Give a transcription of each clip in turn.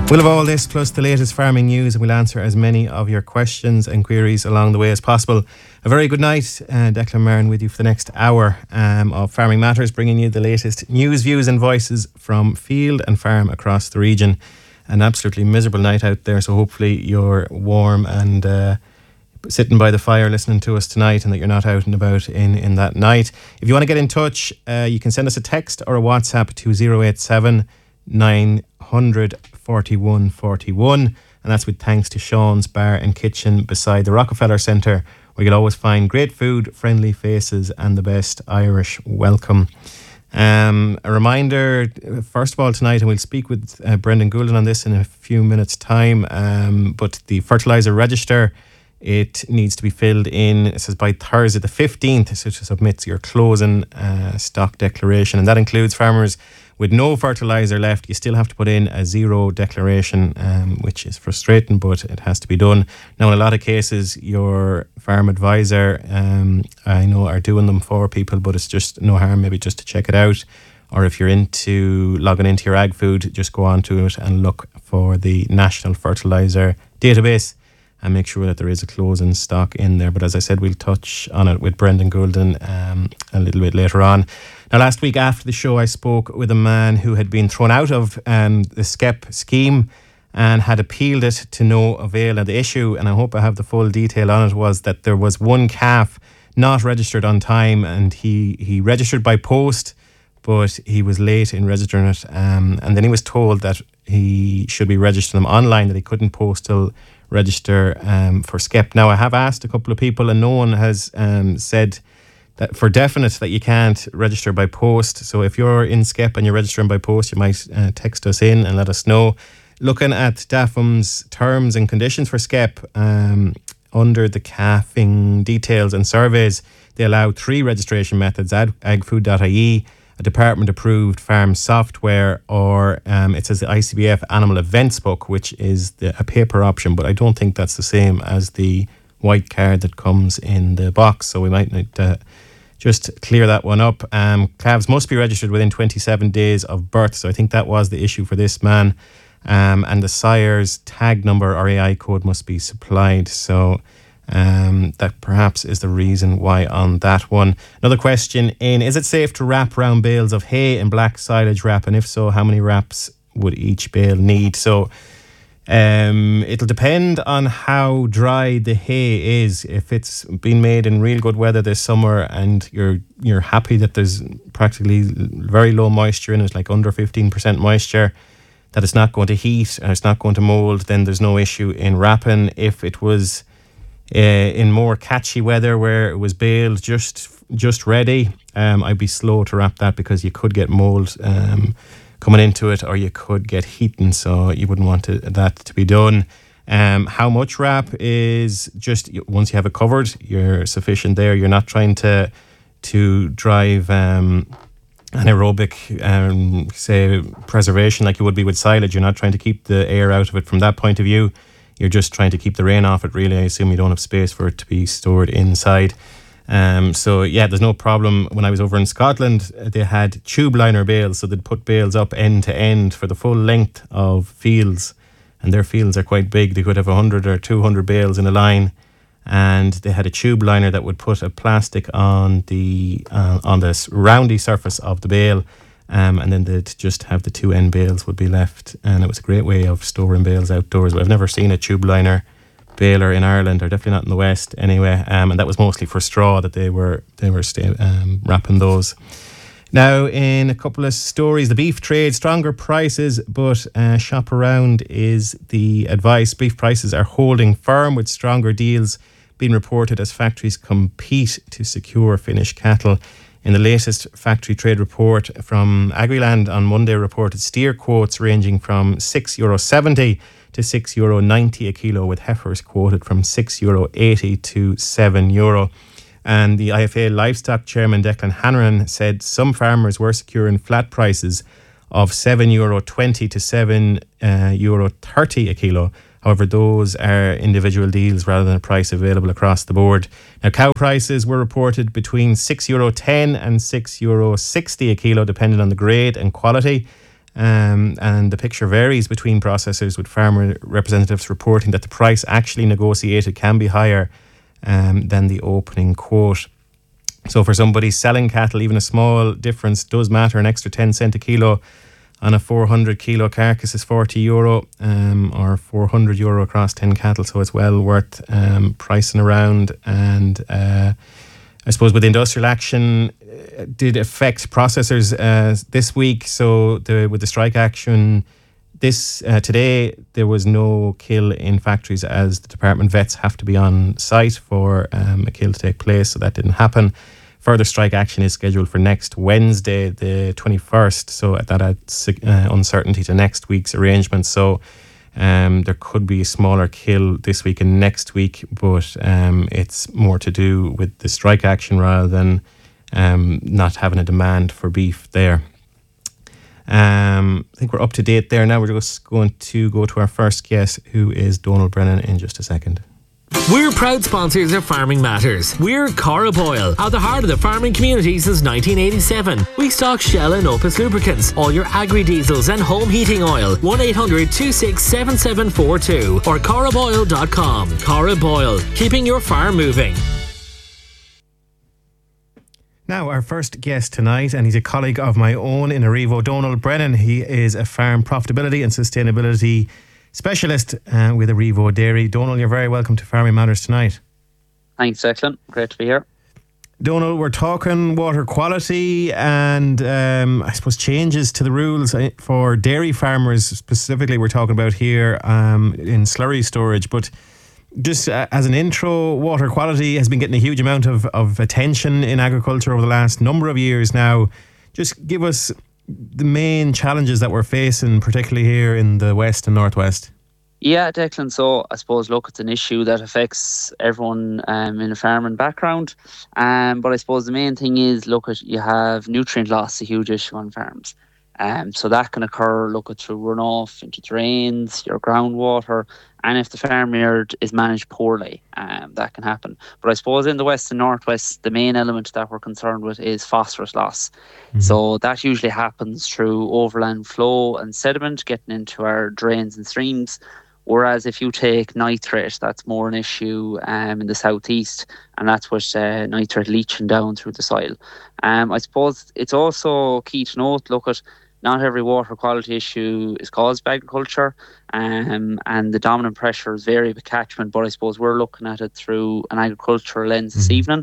We'll have all this plus the latest farming news, and we'll answer as many of your questions and queries along the way as possible. A very good night. Declan Marin with you for the next hour of Farming Matters, bringing you the latest news, views and voices from field and farm across the region. An absolutely miserable night out there, so hopefully you're warm and sitting by the fire listening to us tonight, and that you're not out and about in that night. If you want to get in touch, you can send us a text or a WhatsApp to 087 900 4141, and that's with thanks to Sean's Bar and Kitchen beside the Rockefeller Centre, where you'll always find great food, friendly faces and the best Irish welcome. A reminder, first of all, tonight, and we'll speak with Brendan Goulden on this in a few minutes' time, but the fertiliser register, it needs to be filled in, it says by Thursday the 15th, so to submit your closing stock declaration, and that includes farmers with no fertiliser left. You still have to put in a zero declaration, which is frustrating, but it has to be done. Now, in a lot of cases, your farm advisor, I know, are doing them for people, but it's just no harm maybe just to check it out. Or if you're into logging into your ag food, just go onto it and look for the National Fertiliser Database and make sure that there is a closing stock in there. But as I said, we'll touch on it with Brendan Goulden a little bit later on. Now, last week after the show, I spoke with a man who had been thrown out of the SCEP scheme and had appealed it to no avail. And the issue, and I hope I have the full detail on it, was that there was one calf not registered on time, and he registered by post, but he was late in registering it. And then he was told that he should be registering them online, that he couldn't postal register for SCEP. Now, I have asked a couple of people, and no one has said that for definite that you can't register by post. So if you're in SCEP and you're registering by post, you might text us in and let us know. Looking at DAFM's terms and conditions for SCEP, under the calving details and surveys, they allow 3 registration methods: agfood.ie, a department-approved farm software, or it says the ICBF Animal Events Book, which is a paper option, but I don't think that's the same as the white card that comes in the box. So we might need to just clear that one up. Calves must be registered within 27 days of birth, so I think that was the issue for this man. And the sire's tag number or AI code must be supplied. So that perhaps is the reason why on that one. Another question in: is it safe to wrap round bales of hay in black silage wrap? And if so, how many wraps would each bale need? So it'll depend on how dry the hay is. If it's been made in real good weather this summer and you're happy that there's practically very low moisture in it, like under 15% moisture, that it's not going to heat and it's not going to mould, then there's no issue in wrapping. If it was in more catchy weather where it was baled just ready, I'd be slow to wrap that, because you could get mould coming into it, or you could get heating, so you wouldn't want that to be done. How much wrap is just, once you have it covered, you're sufficient there. You're not trying to drive anaerobic say preservation like you would be with silage. You're not trying to keep the air out of it from that point of view. You're just trying to keep the rain off it, really. I assume you don't have space for it to be stored inside. So yeah, there's no problem. When I was over in Scotland, they had tube liner bales, so they'd put bales up end to end for the full length of fields, and their fields are quite big. They could have 100 or 200 bales in a line, and they had a tube liner that would put a plastic on the roundy surface of the bale, and then they'd just have the 2 end bales would be left, and it was a great way of storing bales outdoors. But I've never seen a tube liner baler in Ireland, or definitely not in the West anyway, and that was mostly for straw that they were wrapping those. Now, in a couple of stories, the beef trade, stronger prices, but shop around is the advice. Beef prices are holding firm, with stronger deals being reported as factories compete to secure finished cattle. In the latest factory trade report from Agriland on Monday, reported steer quotes ranging from €6.70 to €6.90 a kilo, with heifers quoted from €6.80 to €7. And the IFA Livestock Chairman Declan Hanrahan said some farmers were securing flat prices of €7.20 to €7.30 a kilo. However, those are individual deals rather than a price available across the board. Now, cow prices were reported between €6.10 and €6.60 a kilo, depending on the grade and quality. And the picture varies between processors, with farmer representatives reporting that the price actually negotiated can be higher than the opening quote. So for somebody selling cattle, even a small difference does matter. An extra 10 cent a kilo on a 400 kilo carcass is €40, or €400 across 10 cattle. So it's well worth pricing around. And I suppose with industrial action, did affect processors this week. So with the strike action today, there was no kill in factories, as the department vets have to be on site for a kill to take place. So that didn't happen. Further strike action is scheduled for next Wednesday, the 21st. So that adds uncertainty to next week's arrangements. So there could be a smaller kill this week and next week, but it's more to do with the strike action rather than not having a demand for beef there. I think we're up to date there. Now we're just going to go to our first guest, who is Donal Brennan, in just a second. We're proud sponsors of Farming Matters. We're Corrib Oil, at the heart of the farming community since 1987. We stock Shell and Opus lubricants, all your agri-diesels and home heating oil. 1-800-267742 or corriboil.com. Corrib Oil, keeping your farm moving. Now, our first guest tonight, and he's a colleague of my own in Arrivo, Donal Brennan. He is a farm profitability and sustainability specialist with Arrivo Dairy. Donal, you're very welcome to Farming Matters tonight. Thanks, Declan. Great to be here. Donal, we're talking water quality and I suppose changes to the rules for dairy farmers specifically. We're talking about here in slurry storage, but just as an intro, water quality has been getting a huge amount of attention in agriculture over the last number of years now. Just give us the main challenges that we're facing, particularly here in the West and Northwest. Yeah, Declan. So I suppose, look, it's an issue that affects everyone in a farming background. But I suppose the main thing is, you have nutrient loss, a huge issue on farms. So that can occur, through runoff into drains, your groundwater, and if the farmyard is managed poorly, that can happen. But I suppose in the West and Northwest, the main element that we're concerned with is phosphorus loss. Mm-hmm. So that usually happens through overland flow and sediment getting into our drains and streams. Whereas if you take nitrate, that's more an issue in the southeast, and that's with nitrate leaching down through the soil. I suppose it's also key to note, not every water quality issue is caused by agriculture, and the dominant pressures vary by catchment, but I suppose we're looking at it through an agricultural lens this evening.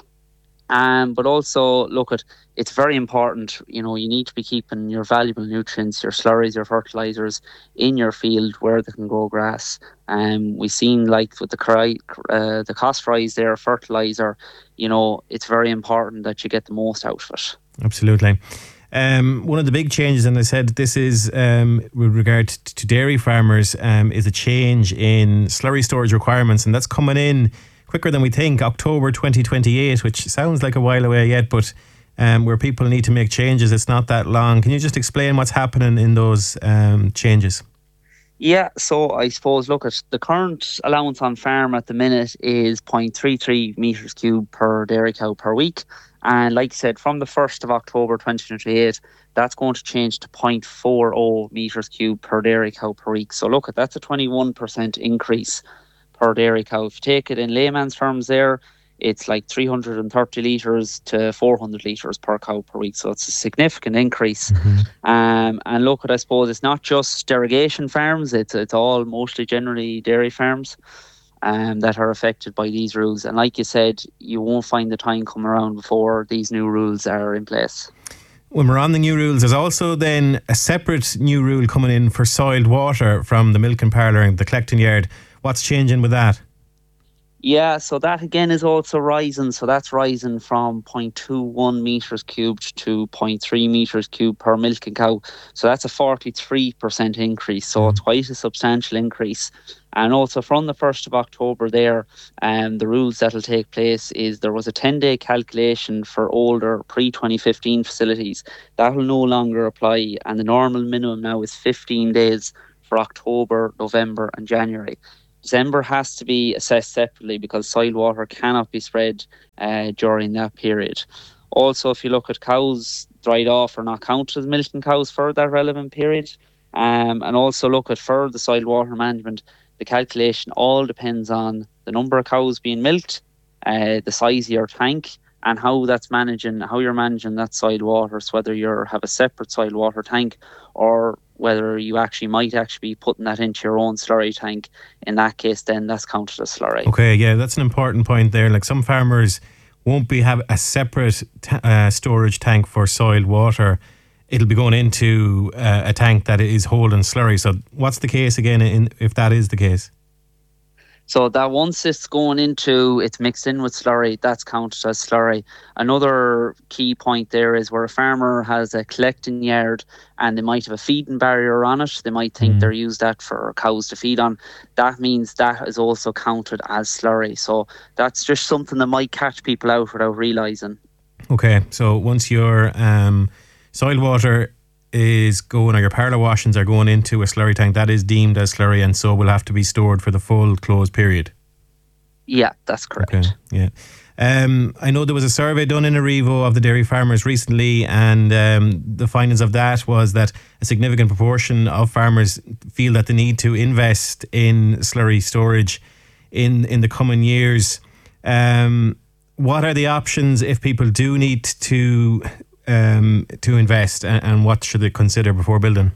But also, it's very important, you need to be keeping your valuable nutrients, your slurries, your fertilisers in your field where they can grow grass. We've seen, with the cost rise there, fertiliser, it's very important that you get the most out of it. Absolutely. One of the big changes, and I said this is with regard to dairy farmers, is a change in slurry storage requirements, and that's coming in quicker than we think, October 2028, which sounds like a while away yet, but where people need to make changes, it's not that long. Can you just explain what's happening in those changes? Yeah, so I suppose, the current allowance on farm at the minute is 0.33 metres cube per dairy cow per week. And like I said, from the 1st of October 2028, that's going to change to 0.40 metres cube per dairy cow per week. So that's a 21% increase per dairy cow. If you take it in layman's terms there, it's like 330 litres to 400 litres per cow per week. So it's a significant increase. Mm-hmm. And I suppose it's not just irrigation farms, it's all mostly generally dairy farms that are affected by these rules. And like you said, you won't find the time come around before these new rules are in place. When we're on the new rules, there's also then a separate new rule coming in for soiled water from the milking parlour and the collecting yard. What's changing with that? Yeah, so that again is also rising. So that's rising from 0.21 metres cubed to 0.3 metres cubed per milking cow. So that's a 43% increase. So it's quite a substantial increase. And also from the 1st of October there, the rules that will take place is there was a 10-day calculation for older pre-2015 facilities. That will no longer apply. And the normal minimum now is 15 days for October, November and January. December has to be assessed separately because soil water cannot be spread during that period. Also, if you look at cows dried off or not counted as milking cows for that relevant period, and also look at for the soil water management, the calculation all depends on the number of cows being milked, the size of your tank, and how you're managing that soil water. So whether you have a separate soil water tank, or whether you might be putting that into your own slurry tank. In that case, then that's counted as slurry. Okay, yeah, that's an important point there. Like, some farmers won't have a separate storage tank for soil water. It'll be going into a tank that is holding slurry. So what's the case again if that is the case? So that once it's mixed in with slurry, that's counted as slurry. Another key point there is where a farmer has a collecting yard and they might have a feeding barrier on it. They might think they're used that for cows to feed on. That means that is also counted as slurry. So that's just something that might catch people out without realising. Okay, so once your soil water is going, or your parlour washings are going into a slurry tank, that is deemed as slurry, and so will have to be stored for the full closed period. Yeah, that's correct. Okay, yeah. I know there was a survey done in Arrivo of the dairy farmers recently, and the findings of that was that a significant proportion of farmers feel that they need to invest in slurry storage in the coming years. What are the options if people do need to invest, and what should they consider before building?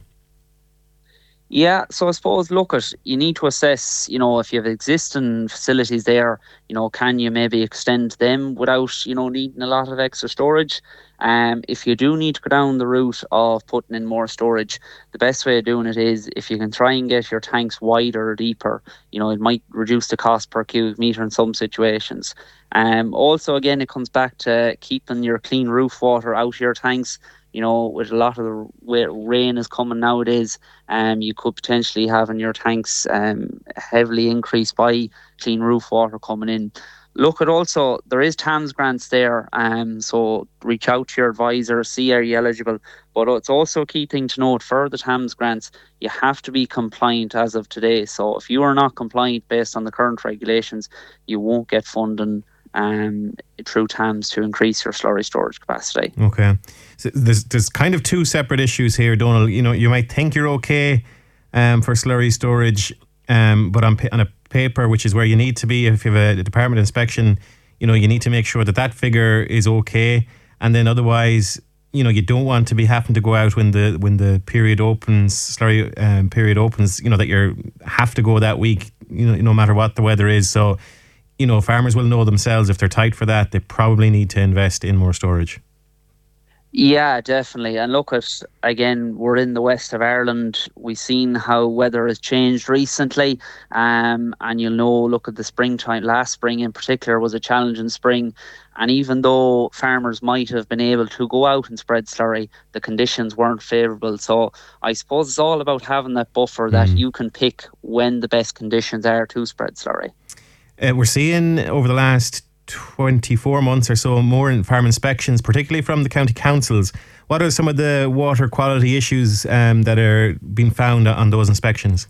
Yeah, so I suppose, you need to assess, if you have existing facilities there, can you maybe extend them without, needing a lot of extra storage? If you do need to go down the route of putting in more storage, the best way of doing it is if you can try and get your tanks wider or deeper, it might reduce the cost per cubic metre in some situations. Also, again, it comes back to keeping your clean roof water out of your tanks. With a lot of the way rain is coming nowadays, you could potentially have in your tanks heavily increased by clean roof water coming in. Also, there is TAMS grants there, so reach out to your advisor, see are you eligible. But it's also a key thing to note for the TAMS grants, you have to be compliant as of today. So if you are not compliant based on the current regulations, you won't get funding through TAMS to increase your slurry storage capacity. Okay, so there's kind of two separate issues here, Donald. You might think you're okay for slurry storage, but on a paper, which is where you need to be if you have a department inspection, you need to make sure that figure is okay, and then otherwise, you don't want to be having to go out when the period opens, slurry period opens. That you have to go that week. No matter what the weather is. So, farmers will know themselves if they're tight for that, they probably need to invest in more storage. Yeah, definitely. And again, we're in the west of Ireland. We've seen how weather has changed recently. And look at the springtime. Last spring in particular was a challenging spring. And even though farmers might have been able to go out and spread slurry, the conditions weren't favourable. So I suppose it's all about having that buffer that you can pick when the best conditions are to spread slurry. We're seeing over the last 24 months or so more in farm inspections, particularly from the county councils. What are some of the water quality issues that are being found on those inspections?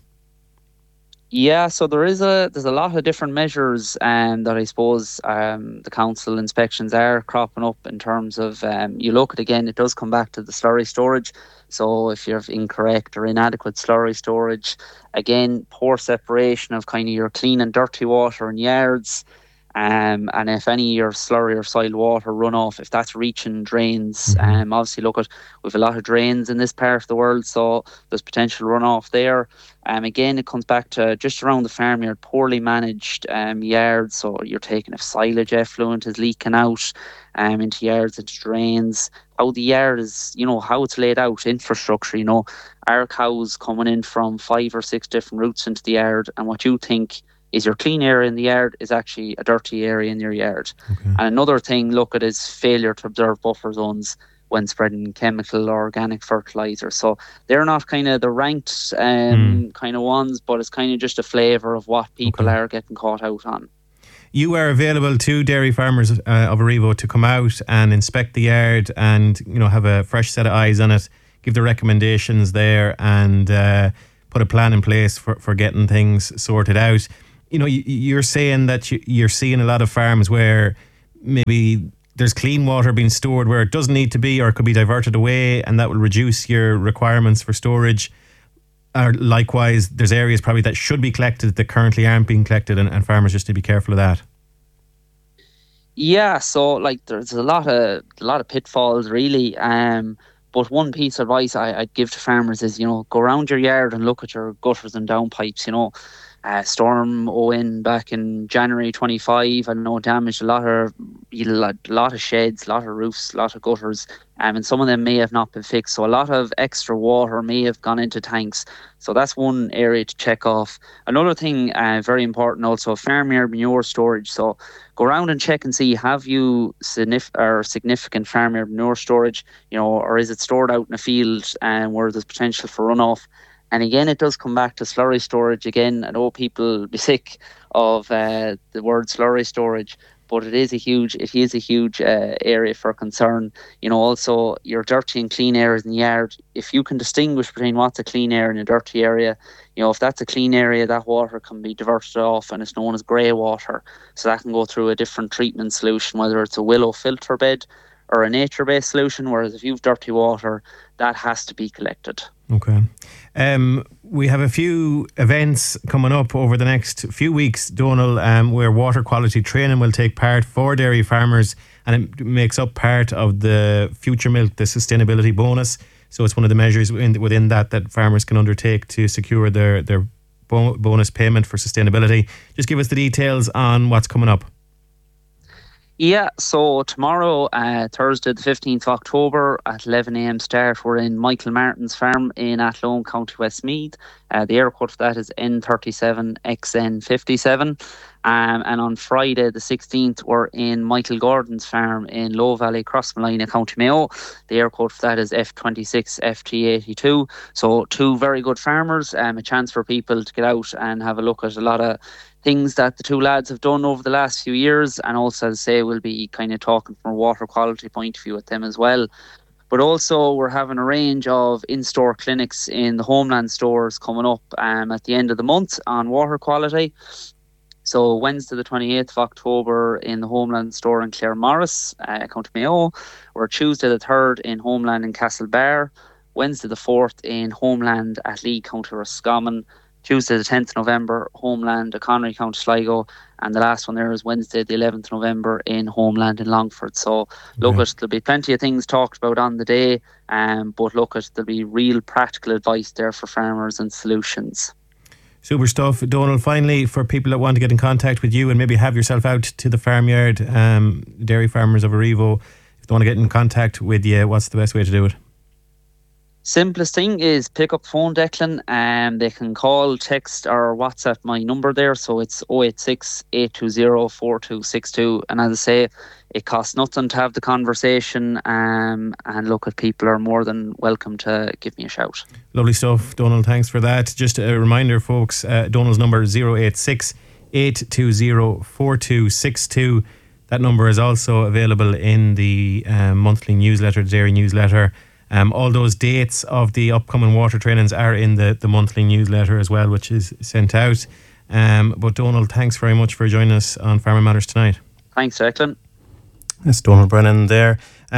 Yeah, so there's a lot of different measures that I suppose the council inspections are cropping up in terms of you look at, again, it does come back to the slurry storage. So if you have incorrect or inadequate slurry storage, again, poor separation of kind of your clean and dirty water in yards, and if any of your slurry or soil water runoff, if that's reaching drains, obviously we've a lot of drains in this part of the world, so there's potential runoff there. Again, it comes back to just around the farmyard, poorly managed yards. So you're taking if silage effluent is leaking out into yards, into drains. How the yard is, how it's laid out, infrastructure. Our cows coming in from 5 or 6 different routes into the yard, and what you think is your clean area in the yard is actually a dirty area in your yard. Okay. And another thing, is failure to observe buffer zones when spreading chemical or organic fertilizer. So they're not kind of the ranked kind of ones, but it's kind of just a flavour of what people are getting caught out on. You are available to dairy farmers of Arrivo to come out and inspect the yard and have a fresh set of eyes on it, give the recommendations there, and put a plan in place for getting things sorted out. You're saying that you're seeing a lot of farms where maybe there's clean water being stored where it doesn't need to be, or it could be diverted away, and that will reduce your requirements for storage. Or likewise, there's areas probably that should be collected that currently aren't being collected, and farmers just to be careful of that. Yeah, so like there's a lot of pitfalls really. But one piece of advice I'd give to farmers is, go around your yard and look at your gutters and downpipes. Storm Owen back in January 25, I know, damaged a lot of sheds, a lot of roofs, a lot of gutters, and some of them may have not been fixed. So a lot of extra water may have gone into tanks. So that's one area to check off. Another thing, very important also, farmyard manure storage. So go around and check and see, have you significant farmyard manure storage, or is it stored out in a field where there's potential for runoff? And again, it does come back to slurry storage. Again, I know people be sick of the word slurry storage, but it is a huge area for concern. Also your dirty and clean areas in the yard. If you can distinguish between what's a clean area and a dirty area, if that's a clean area, that water can be diverted off, and it's known as grey water. So that can go through a different treatment solution, whether it's a willow filter bed or a nature-based solution. Whereas if you've dirty water, that has to be collected. Okay. We have a few events coming up over the next few weeks, Donal, where water quality training will take part for dairy farmers, and it makes up part of the Future Milk, the sustainability bonus. So it's one of the measures within that farmers can undertake to secure their bonus payment for sustainability. Just give us the details on what's coming up. Yeah, so tomorrow, Thursday the 15th of October at 11 a.m. start, we're in Michael Martin's farm in Athlone, County Westmeath. The air code for that is N37XN57. And on Friday the 16th, we're in Michael Gordon's farm in Low Valley, Crossmolina, County Mayo. The air code for that is F26FT82. So two very good farmers, a chance for people to get out and have a look at a lot of things that the two lads have done over the last few years, and also, as I say, we'll be kind of talking from a water quality point of view with them as well. But also we're having a range of in-store clinics in the Homeland stores coming up at the end of the month on water quality. So Wednesday the 28th of October in the Homeland store in Claremorris, County Mayo, or Tuesday the 3rd in Homeland in Castlebar, Wednesday the 4th in Homeland at Lee, County Roscommon, Tuesday the 10th of November, Homeland, Connery, County Sligo, and the last one there is Wednesday the 11th of November in Homeland in Longford. So look, there'll be plenty of things talked about on the day, but there'll be real practical advice there for farmers and solutions. Super stuff. Donal, finally, for people that want to get in contact with you and maybe have yourself out to the farmyard, dairy farmers of Arrivo, if they want to get in contact with you, what's the best way to do it? Simplest thing is pick up the phone, Declan, and they can call, text or WhatsApp my number there. So it's 086 820 4262. And as I say, it costs nothing to have the conversation. And look, at people are more than welcome to give me a shout. Lovely stuff, Donal. Thanks for that. Just a reminder, folks, Donal's number is 086 820 4262. That number is also available in the monthly newsletter, the dairy newsletter. All those dates of the upcoming water trainings are in the monthly newsletter as well, which is sent out. But Donal, thanks very much for joining us on Farming Matters tonight. Thanks, Declan. That's Donal Brennan there.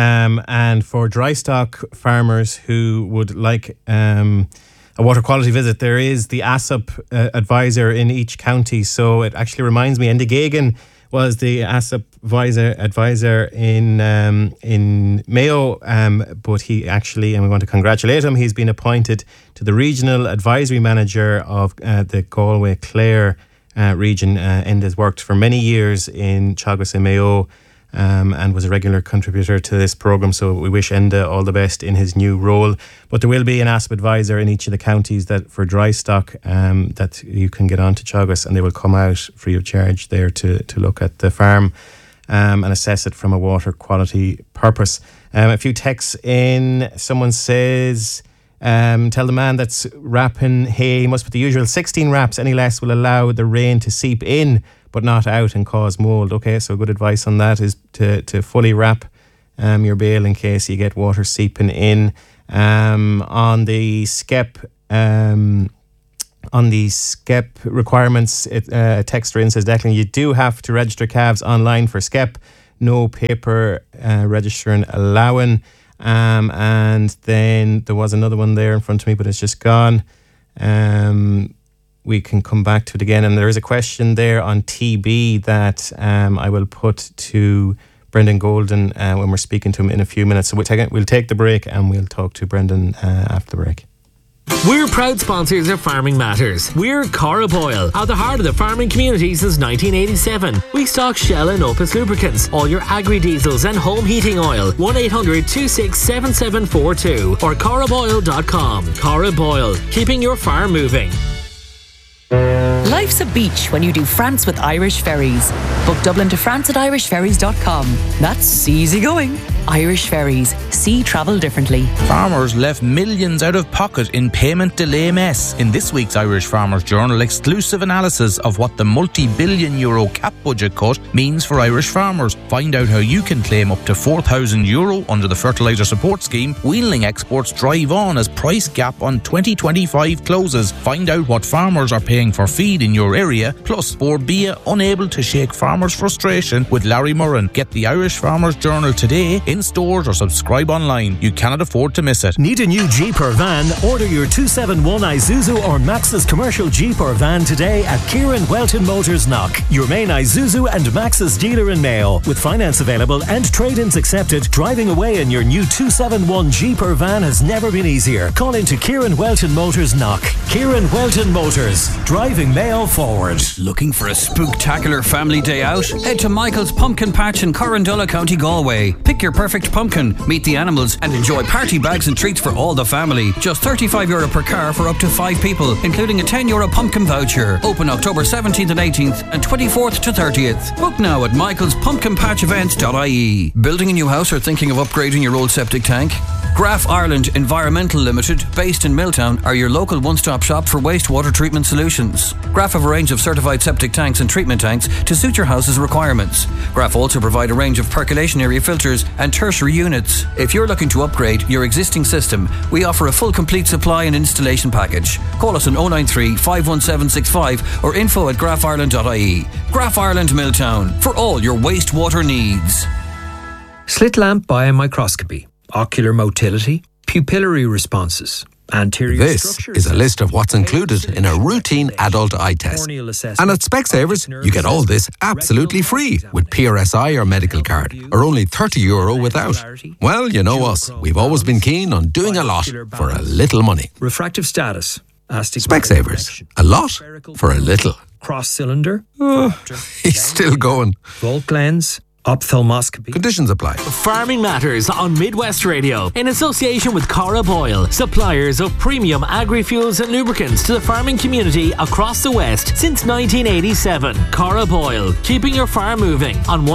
And for dry stock farmers who would like a water quality visit, there is the ASSOP advisor in each county. So it actually reminds me, Enda Gagan was the ASSOP advisor in Mayo, but he actually, and we want to congratulate him, he's been appointed to the Regional Advisory Manager of the Galway-Clare region. Enda's worked for many years in Teagasc and Mayo, and was a regular contributor to this programme, so we wish Enda all the best in his new role. But there will be an ASSOP advisor in each of the counties that for dry stock that you can get on to Teagasc, and they will come out free of charge there to look at the farm and assess it from a water quality purpose. A few texts in. Someone says, tell the man that's wrapping hay he must put the usual 16 wraps. Any less will allow the rain to seep in but not out and cause mould. Okay, so good advice on that is to fully wrap your bale in case you get water seeping in. On the SCEP requirements, a texter in says, Declan, you do have to register calves online for SCEP. no paper registering allowing. And then there was another one there in front of me, but it's just gone. We can come back to it again. And there is a question there on TB that I will put to Brendan Golden when we're speaking to him in a few minutes. So we'll take the break and we'll talk to Brendan after the break. We're proud sponsors of Farming Matters. We're Cara Boyle, at the heart of the farming community since 1987. We stock Shell and Opus lubricants, all your agri-diesels and home heating oil. 1-800-267742 or caraboyle.com. Cara Boyle, keeping your farm moving. Life's a beach when you do France with Irish Ferries. Book Dublin to France at irishferries.com. That's easy going. Irish Ferries. See travel differently. Farmers left millions out of pocket in payment delay mess. In this week's Irish Farmers Journal, exclusive analysis of what the multi-billion euro cap budget cut means for Irish farmers. Find out how you can claim up to €4,000 under the Fertiliser Support Scheme. Wheeling exports drive on as price gap on 2025 closes. Find out what farmers are paying for feed in your area. Plus, Bord Bia unable to shake farmers' frustration with Larry Murren. Get the Irish Farmers Journal today in stores or subscribe online. You cannot afford to miss it. Need a new Jeep or van? Order your 271 Isuzu or Maxus commercial Jeep or van today at Kieran Welton Motors Knock, your main Isuzu and Maxus dealer in Mayo. With finance available and trade-ins accepted, driving away in your new 271 Jeep or van has never been easier. Call into Kieran Welton Motors Knock. Kieran Welton Motors, driving Mayo forward. Looking for a spooktacular family day out? Head to Michael's Pumpkin Patch in Corrandulla, County Galway. Pick your perfect pumpkin, meet the animals and enjoy party bags and treats for all the family. Just €35 per car for up to 5 people, including a €10 pumpkin voucher. Open October 17th and 18th and 24th to 30th. Book now at michaelspumpkinpatchevents.ie. Building a new house or thinking of upgrading your old septic tank? Graf Ireland Environmental Limited, based in Milltown, are your local one-stop shop for wastewater treatment solutions. Graf have a range of certified septic tanks and treatment tanks to suit your house's requirements. Graf also provide a range of percolation area filters and tertiary units. If you're looking to upgrade your existing system, we offer a full complete supply and installation package. Call us on 093 51765 or info@grafireland.ie. Graf Ireland Milltown, for all your wastewater needs. Slit lamp biomicroscopy, ocular motility, pupillary responses. This is a list of what's included in a routine adult eye test. And at Specsavers, you get all this absolutely free with PRSI or medical card, or only €30 without. Well, you know us. We've always been keen on doing a lot for a little money. Refractive status. Specsavers. A lot for a little. Cross cylinder. He's still going. Volt lens. Ophthalmoscopy. Conditions apply. Farming Matters on Midwest Radio in association with Cara Boyle, suppliers of premium agri-fuels and lubricants to the farming community across the West since 1987. Cara Boyle, keeping your farm moving on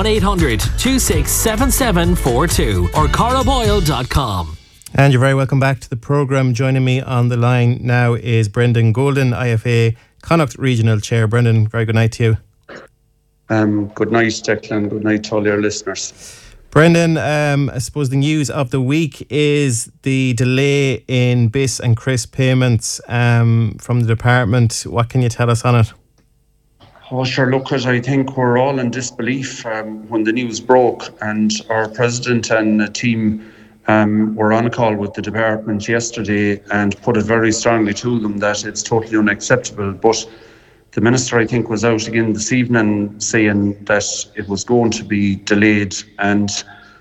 1-800-267742 or caraboyle.com. And you're very welcome back to the programme. Joining me on the line now is Brendan Golden, IFA Connacht Regional Chair. Brendan, very good night to you. Good night, Declan. Good night to all your listeners. Brendan, I suppose the news of the week is the delay in BIS and CRIS payments from the department. What can you tell us on it? Oh, sure. Look, I think we're all in disbelief when the news broke, and our president and the team were on a call with the department yesterday and put it very strongly to them that it's totally unacceptable. But the minister, I think, was out again this evening saying that it was going to be delayed, and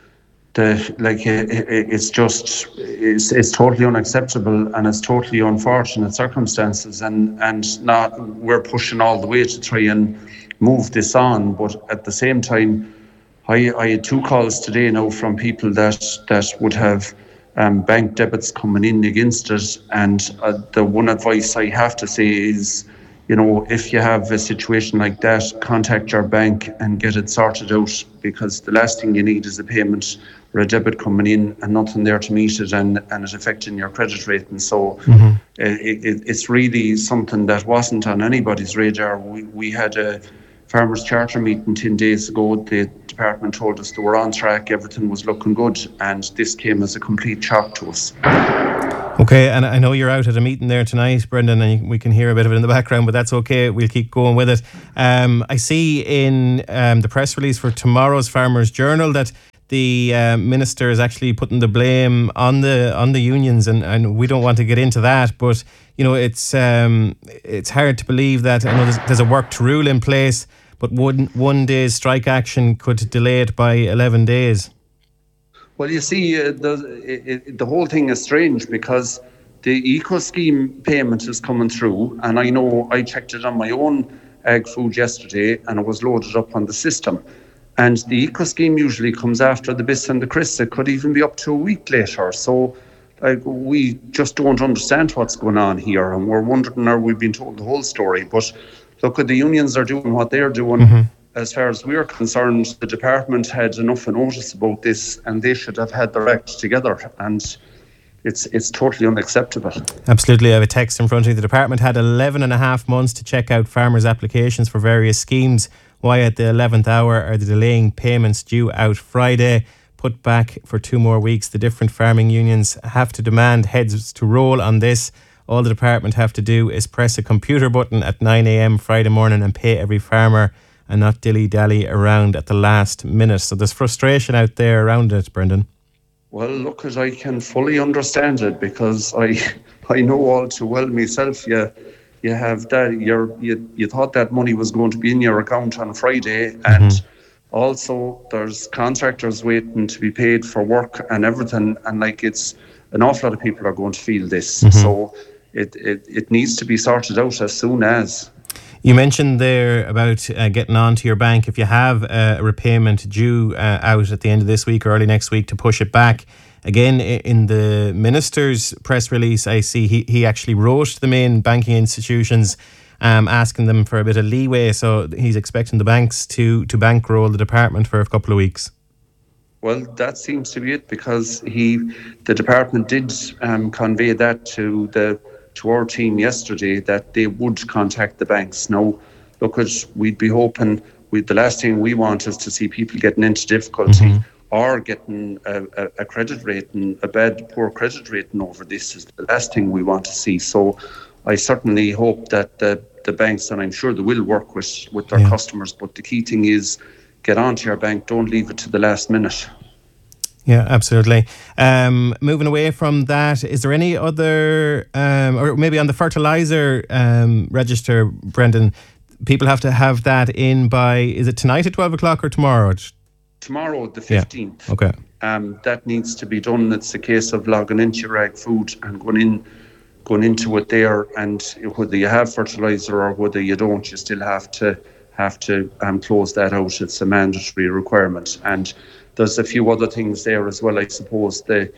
it's totally unacceptable and it's totally unfortunate circumstances, and not we're pushing all the way to try and move this on. But at the same time, I had 2 calls today now from people that would have bank debits coming in against it, and the one advice I have to say is, you know, if you have a situation like that, contact your bank and get it sorted out, because the last thing you need is a payment or a debit coming in and nothing there to meet it, and it affecting your credit rating. So it's really something that wasn't on anybody's radar. We had a Farmers Charter meeting 10 days ago. The department told us they were on track, everything was looking good, and this came as a complete shock to us. Okay, and I know you're out at a meeting there tonight, Brendan, and we can hear a bit of it in the background, but that's okay. We'll keep going with it. I see in the press release for tomorrow's Farmers Journal that the minister is actually putting the blame on the unions, and we don't want to get into that, but you know it's hard to believe that. I know there's a work to rule in place, but one day's strike action could delay it by 11 days. Well, you see, the whole thing is strange because the eco scheme payment is coming through, and I know I checked it on my own ag food yesterday, and it was loaded up on the system. And the eco scheme usually comes after the bis and the cris. It could even be up to a week later. So we just don't understand what's going on here, and we're wondering, are we being told the whole story? But look, the unions are doing what they're doing. Mm-hmm. As far as we're concerned, the department had enough notice about this, and they should have had their act together. And it's totally unacceptable. Absolutely. I have a text in front of me. The department had 11 and a half months to check out farmers' applications for various schemes. Why at the 11th hour are they delaying payments due out Friday? Put back for 2 more weeks. The different farming unions have to demand heads to roll on this. All the department have to do is press a computer button at 9 a.m. Friday morning and pay every farmer, and not dilly-dally around at the last minute. So there's frustration out there around it, Brendan. Well, look, I can fully understand it because I know all too well myself. You have that. You thought that money was going to be in your account on Friday, and also there's contractors waiting to be paid for work and everything. And it's an awful lot of people are going to feel this. So it needs to be sorted out as soon as. You mentioned there about getting on to your bank if you have a repayment due out at the end of this week or early next week to push it back. Again, in the minister's press release, I see he actually wrote to the main banking institutions asking them for a bit of leeway. So he's expecting the banks to bankroll the department for a couple of weeks. Well, that seems to be it because the department did convey that to our team yesterday that they would contact the banks. Now, look, we'd be hoping, the last thing we want is to see people getting into difficulty or getting a credit rating, poor credit rating over this is the last thing we want to see. So I certainly hope that the banks, and I'm sure they will work with their customers, but the key thing is get onto your bank, don't leave it to the last minute. Yeah, absolutely. Moving away from that, is there any other, or maybe on the fertiliser register, Brendan, people have to have that in by, is it tonight at 12 o'clock or tomorrow? Tomorrow, the 15th. Yeah. Okay. That needs to be done. It's a case of logging into your ag food and going into it there, and whether you have fertiliser or whether you don't, you still have to close that out. It's a mandatory requirement. And there's a few other things there as well. I suppose the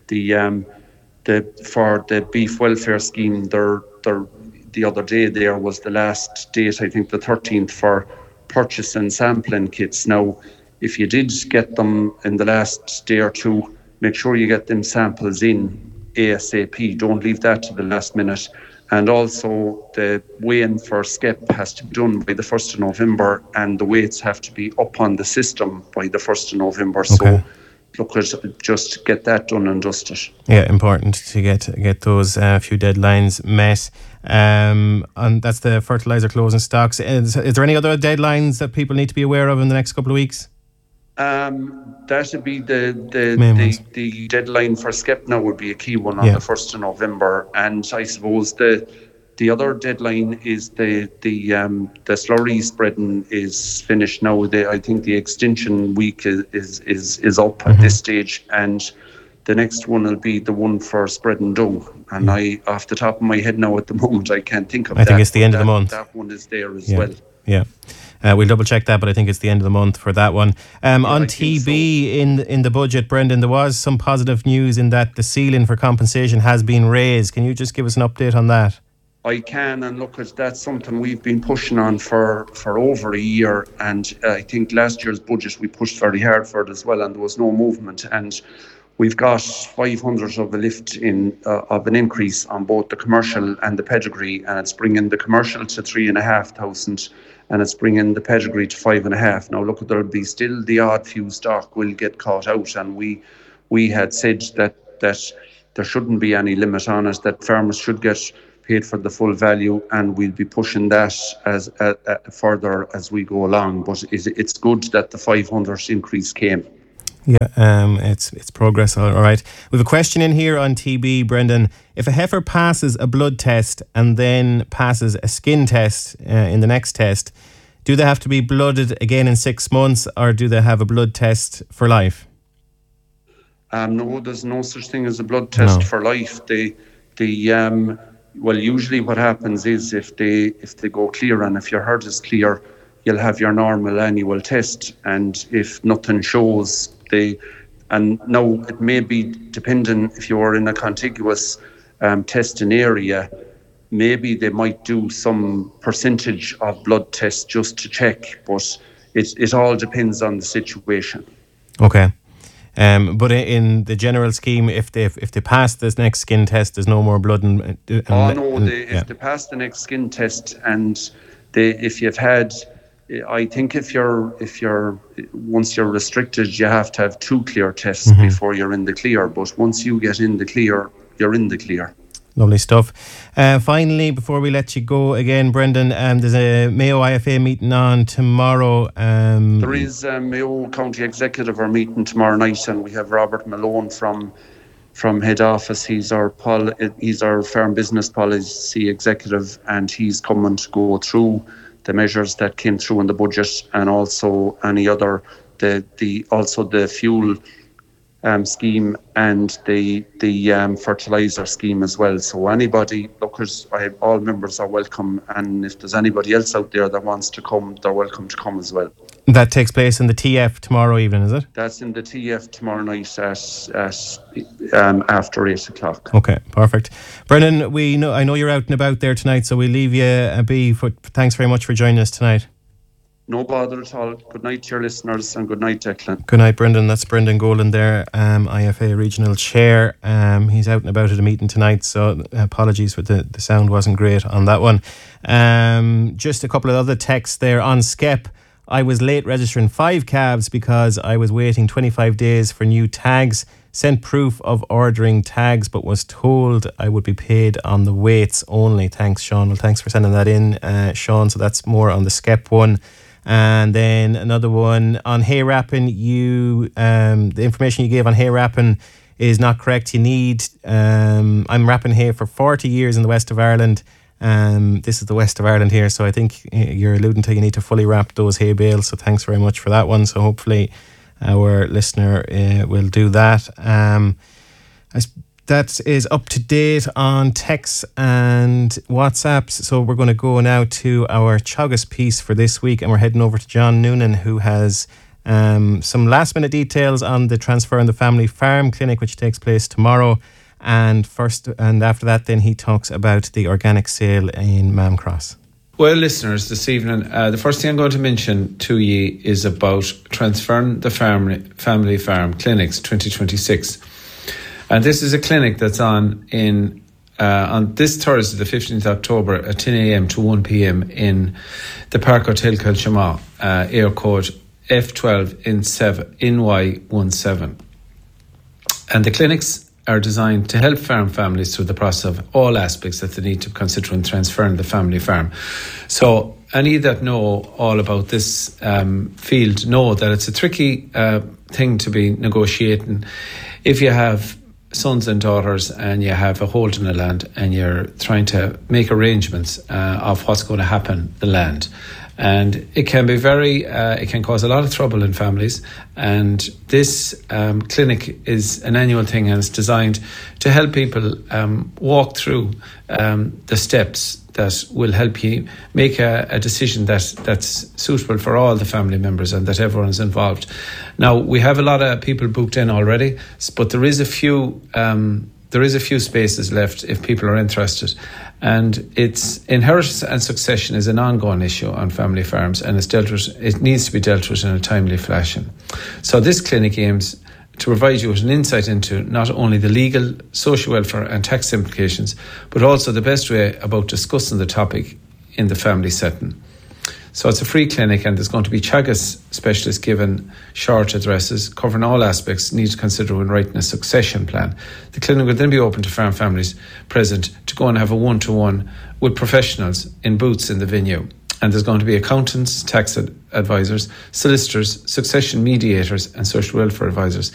for the beef welfare scheme, the other day there was the last date, I think the 13th, for purchasing sampling kits. Now, if you did get them in the last day or two, make sure you get them samples in ASAP. Don't leave that to the last minute. And also the weighing for SCEP has to be done by the 1st of November, and the weights have to be up on the system by the 1st of November. Okay. So look, just get that done and dusted. Yeah, important to get those few deadlines met. And that's the fertiliser closing stocks. Is there any other deadlines that people need to be aware of in the next couple of weeks? That would be the deadline for SCEP now would be a key one on the 1st of November, and I suppose the other deadline is the slurry spreading is finished now. I think the extension week is up at this stage, and the next one will be the one for spreading dough. And I, off the top of my head now at the moment, I can't think of that. I think it's the end of the month. That one is there as well. Yeah. We'll double check that, but I think it's the end of the month for that one. On TB, in the budget, Brendan, there was some positive news in that the ceiling for compensation has been raised. Can you just give us an update on that? I can, and look, that's something we've been pushing on for over a year, and I think last year's budget we pushed very hard for it as well, and there was no movement, and we've got 500 of a lift of an increase on both the commercial and the pedigree, and it's bringing the commercial to 3,500 and it's bringing the pedigree to 5,500. Now look, there'll be still the odd few stock will get caught out, and we had said that there shouldn't be any limit on it, that farmers should get paid for the full value, and we'll be pushing that as further as we go along. But it's good that the 500 increase came. Yeah, it's progress, all right. We have a question in here on TB, Brendan. If a heifer passes a blood test and then passes a skin test in the next test, do they have to be blooded again in 6 months, or do they have a blood test for life? No, there's no such thing as a blood test for life. Well, usually what happens is if they go clear, and if your herd is clear, you'll have your normal annual test. And if nothing shows, and now it may be dependent if you are in a contiguous testing area, maybe they might do some percentage of blood tests just to check, but it all depends on the situation. Okay. But in the general scheme, if they pass this next skin test, there's no more blood. If they pass the next skin test, and if you've had, I think if you're once you're restricted, you have to have 2 clear tests before you're in the clear. But once you get in the clear, you're in the clear. Lovely stuff. Finally, before we let you go again, Brendan, there's a Mayo IFA meeting on tomorrow. There is a Mayo County Executive are meeting tomorrow night, and we have Robert Malone from head office. He's our farm business policy executive, and he's coming to go through the measures that came through in the budget, and also any other the fuel scheme and the fertiliser scheme as well. So anybody, all members are welcome, and if there's anybody else out there that wants to come, they're welcome to come as well. That takes place in the TF tomorrow evening, is it? That's in the TF tomorrow night at after 8 o'clock. Okay, perfect. Brendan, I know you're out and about there tonight, so we'll leave you be. Thanks very much for joining us tonight. No bother at all. Good night to your listeners, and good night, Declan. Good night, Brendan. That's Brendan Golan there, IFA Regional Chair. He's out and about at a meeting tonight, so apologies, but the sound wasn't great on that one. Just a couple of other texts there on Skep. I was late registering 5 calves because I was waiting 25 days for new tags. Sent proof of ordering tags, but was told I would be paid on the weights only. Thanks, Sean. Well, thanks for sending that in, Sean. So that's more on the Skep one. And then another one on hay wrapping. The information you gave on hay wrapping is not correct. You need, I'm wrapping hay for 40 years in the west of Ireland. This is the west of Ireland here, so I think you're alluding to you need to fully wrap those hay bales. So thanks very much for that one. So hopefully our listener will do that. That is up to date on texts and WhatsApps. So we're going to go now to our Teagasc piece for this week, and we're heading over to John Noonan, who has some last minute details on the Transferring the Family Farm Clinic, which takes place tomorrow. And after that, then he talks about the organic sale in Mamcross. Well, listeners, this evening, the first thing I'm going to mention to you is about Transferring the Family Farm Clinics 2026. And this is a clinic that's on this Thursday, the 15th October, at 10 a.m. to 1 p.m. in the Park Hotel Kilshama, air code F12 NY17. And the clinics are designed to help farm families through the process of all aspects that they need to consider when transferring the family farm. So any that know all about this field know that it's a tricky thing to be negotiating. If you have sons and daughters and you have a holding of land and you're trying to make arrangements of what's going to happen in the land. And it can be it can cause a lot of trouble in families. And this clinic is an annual thing, and it's designed to help people walk through the steps that will help you make a decision that's suitable for all the family members and that everyone's involved. Now, we have a lot of people booked in already, but there is a few spaces left if people are interested. And it's inheritance and succession is an ongoing issue on family farms, and it needs to be dealt with in a timely fashion. So this clinic aims to provide you with an insight into not only the legal, social welfare and tax implications, but also the best way about discussing the topic in the family setting. So it's a free clinic, and there's going to be Teagasc specialists given short addresses covering all aspects need to consider when writing a succession plan. The clinic will then be open to farm families present to go and have a one-to-one with professionals in booths in the venue. And there's going to be accountants, tax advisors, solicitors, succession mediators and social welfare advisors